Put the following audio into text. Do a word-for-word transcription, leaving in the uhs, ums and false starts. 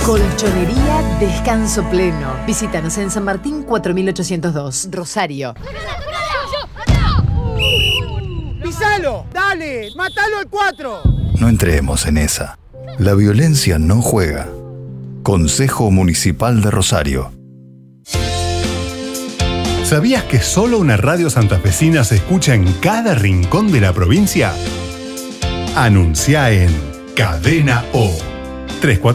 Colchonería Descanso Pleno. Visítanos en San Martín cuatro mil ochocientos dos, Rosario. ¡Pisalo! ¡Dale! ¡Matalo al cuatro! No entremos en esa. La violencia no juega. Consejo Municipal de Rosario. ¿Sabías que solo una radio santafesina se escucha en cada rincón de la provincia? Anuncia en Cadena O. tres cuatro